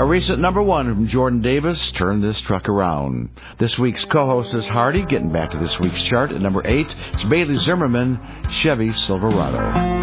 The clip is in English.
A recent number one from Jordan Davis turned this truck around. This week's co-host is Hardy. Getting back to this week's chart at number 8, it's Bailey Zimmerman, Chevy Silverado.